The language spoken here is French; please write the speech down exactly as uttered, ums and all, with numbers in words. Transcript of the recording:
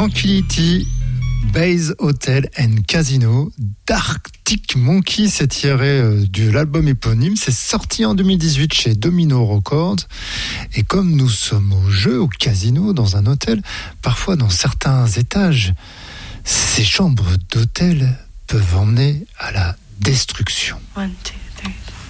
Tranquility Base Hotel and Casino d'Arctic Monkey, c'est tiré euh, de l'album éponyme. C'est sorti en deux mille dix-huit chez Domino Records. Et comme nous sommes au jeu, au casino, dans un hôtel, parfois dans certains étages, ces chambres d'hôtel peuvent emmener à la destruction. One, two, three.